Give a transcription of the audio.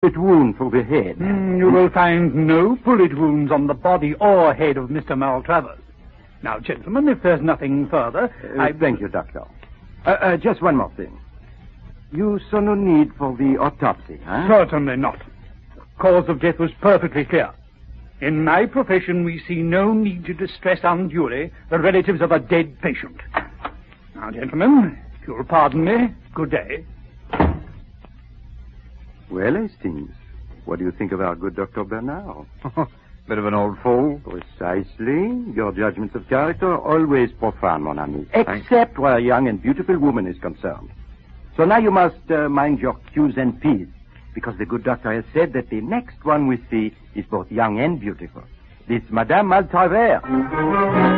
bullet wound for the head. You will find no bullet wounds on the body or head of Mr. Maltravers. Now, gentlemen, if there's nothing further, Thank you, Doctor. Just one more thing. You saw no need for the autopsy, huh? Certainly not. Cause of death was perfectly clear. In my profession, we see no need to distress unduly the relatives of a dead patient. Now, gentlemen, if you'll pardon me, good day. Well, Hastings, what do you think of our good Dr. Bernard? Bit of an old fool. Precisely. Your judgments of character are always profound, mon ami. Except where a young and beautiful woman is concerned. So now you must mind your Q's and P's, because the good doctor has said that the next one we see is both young and beautiful. This Madame Maltravers.